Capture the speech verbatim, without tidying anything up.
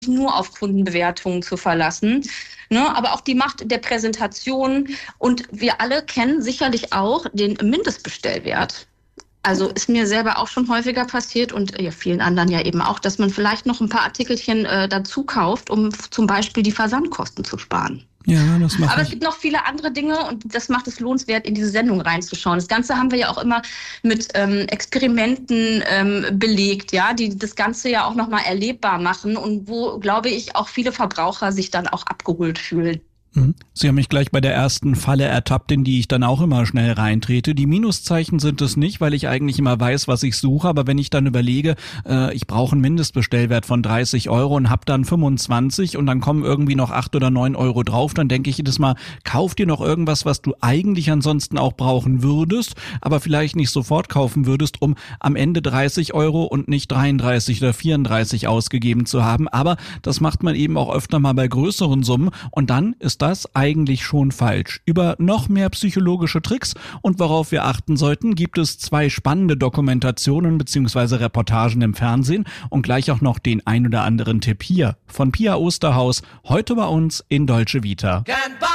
nur auf Kundenbewertungen zu verlassen, ne? Aber auch die Macht der Präsentation. Und wir alle kennen sicherlich auch den Mindestbestellwert. Also ist mir selber auch schon häufiger passiert und ja, vielen anderen ja eben auch, dass man vielleicht noch ein paar Artikelchen äh, dazu kauft, um f- zum Beispiel die Versandkosten zu sparen. Ja, das mache Aber es ich. gibt noch viele andere Dinge und das macht es lohnenswert, in diese Sendung reinzuschauen. Das Ganze haben wir ja auch immer mit ähm, Experimenten ähm, belegt, ja, die das Ganze ja auch nochmal erlebbar machen und wo, glaube ich, auch viele Verbraucher sich dann auch abgeholt fühlen. Mhm. Sie haben mich gleich bei der ersten Falle ertappt, in die ich dann auch immer schnell reintrete. Die Minuszeichen sind es nicht, weil ich eigentlich immer weiß, was ich suche. Aber wenn ich dann überlege, äh, ich brauche einen Mindestbestellwert von dreißig Euro und habe dann fünfundzwanzig und dann kommen irgendwie noch acht oder neun Euro drauf, dann denke ich jedes Mal, kauf dir noch irgendwas, was du eigentlich ansonsten auch brauchen würdest, aber vielleicht nicht sofort kaufen würdest, um am Ende dreißig Euro und nicht dreiunddreißig oder vierunddreißig ausgegeben zu haben. Aber das macht man eben auch öfter mal bei größeren Summen und dann ist das eigentlich schon falsch. Über noch mehr psychologische Tricks und worauf wir achten sollten, gibt es zwei spannende Dokumentationen bzw. Reportagen im Fernsehen und gleich auch noch den ein oder anderen Tipp hier von Pia Osterhaus, heute bei uns in Dolce Vita.